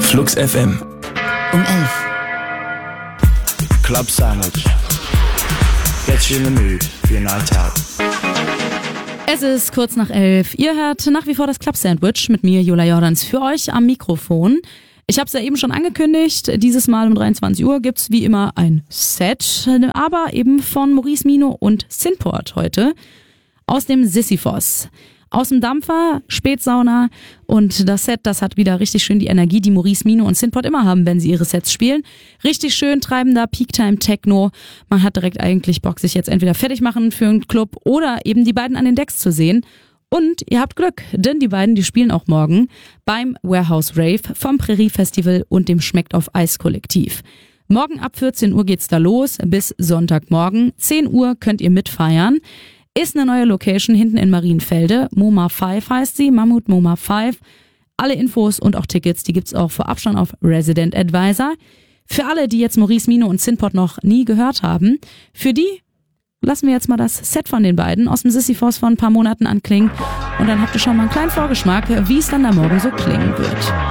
Flux FM. Um 11. Club Sandwich. Get you in the mood for your night out. Es ist kurz nach 11. Ihr hört nach wie vor das Club Sandwich mit mir, Jola Jordans, für euch am Mikrofon. Ich habe es ja eben schon angekündigt, dieses Mal um 23 Uhr gibt's wie immer ein Set, aber eben von Maurice Mino und Synport heute aus dem Sisyphos. Aus dem Dampfer, Spätsauna und das Set, das hat wieder richtig schön die Energie, die Maurice Mino und Synport immer haben, wenn sie ihre Sets spielen. Richtig schön treibender Peak-Time-Techno. Man hat direkt eigentlich Bock, sich jetzt entweder fertig machen für einen Club oder eben die beiden an den Decks zu sehen. Und ihr habt Glück, denn die beiden, die spielen auch morgen beim Warehouse Rave vom Prärie Festival und dem Schmeckt auf Eis Kollektiv. Morgen ab 14 Uhr geht's da los bis Sonntagmorgen. 10 Uhr könnt ihr mitfeiern. Ist eine neue Location hinten in Marienfelde. MoMA 5 heißt sie, Mammut MoMA 5. Alle Infos und auch Tickets, die gibt's auch vorab schon auf Resident Advisor. Für alle, die jetzt Maurice Mino und Synport noch nie gehört haben, für die lassen wir jetzt mal das Set von den beiden aus dem Sisyphos von ein paar Monaten anklingen. Und dann habt ihr schon mal einen kleinen Vorgeschmack, wie es dann da morgen so klingen wird.